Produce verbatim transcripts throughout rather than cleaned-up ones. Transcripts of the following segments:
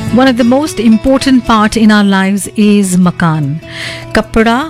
One of the most important part in our lives is makan. Kapda,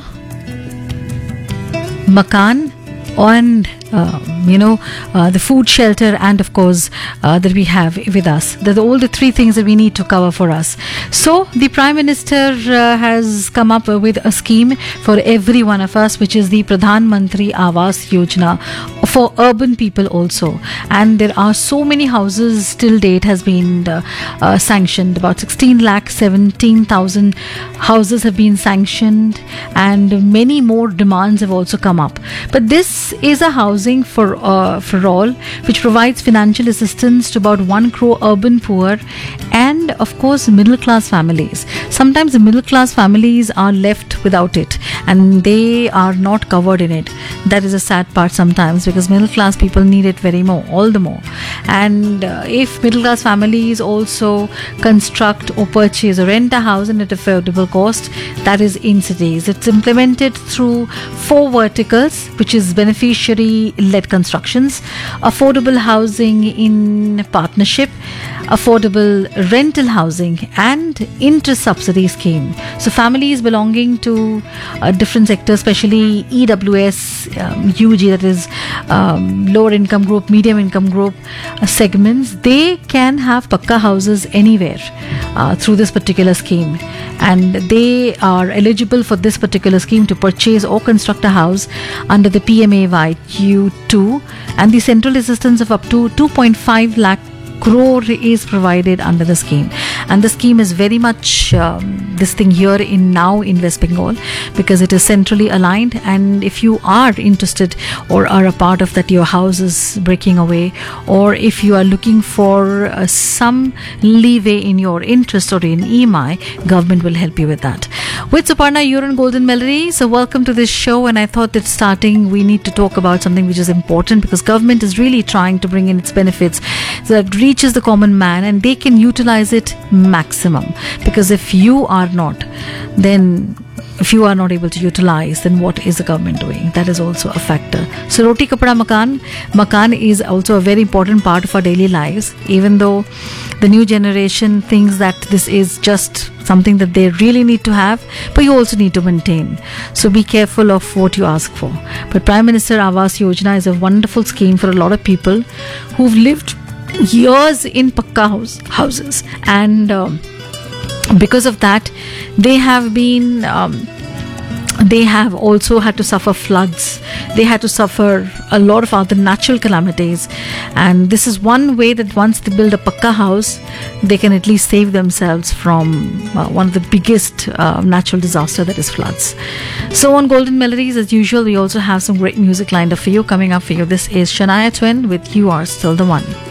makan, and uh, you know uh, the food, shelter, and of course uh, that we have with us. They're all the three things that we need to cover for us. So the Prime Minister uh, has come up with a scheme for every one of us, which is the Pradhan Mantri Awas Yojana for urban people also. And there are so many houses till date has been uh, uh, sanctioned. About sixteen lakh seventeen thousand houses have been sanctioned, and many more demands have also come up. But this is a housing for uh, for all, which provides financial assistance to about one crore urban poor and of course middle class families. Sometimes the middle class families are left without it and they are not covered in it. That is a sad part sometimes, because middle class people need it very more, all the more. And uh, if middle class families also construct or purchase or rent a house at affordable cost, that is in cities. It's implemented through four verticals, which is beneficiary led constructions, affordable housing in partnership, affordable rental housing, and inter-subsidy scheme. So families belonging to uh, different sectors, especially E W S, um, U G, that is um, lower income group, medium income group uh, segments, they can have pakka houses anywhere uh, through this particular scheme. And they are eligible for this particular scheme to purchase or construct a house under the P M A Y Q two, and the central assistance of up to two point five lakh crore is provided under the scheme. And the scheme is very much um, this thing here in now in West Bengal, because it is centrally aligned. And if you are interested or are a part of that, your house is breaking away, or if you are looking for uh, some leeway in your interest or in E M I, government will help you with that. With Suparna, you're on Golden Melody. So welcome to this show, and I thought that starting we need to talk about something which is important, because government is really trying to bring in its benefits so that reaches the common man and they can utilize it maximum. Because if you are not, then if you are not able to utilize, then what is the government doing? That is also a factor. So roti kapda makan, makan is also a very important part of our daily lives, even though the new generation thinks that this is just something that they really need to have, but you also need to maintain. So be careful of what you ask for. But Prime Minister Awas Yojana is a wonderful scheme for a lot of people who've lived years in pakka house, houses, and um, because of that they have been um, they have also had to suffer floods, they had to suffer a lot of other natural calamities. And this is one way that once they build a pakka house, they can at least save themselves from uh, one of the biggest uh, natural disaster, that is floods. So on Golden Melodies, as usual, we also have some great music lined up for you. Coming up for you, this is Shania Twain with You Are Still the One.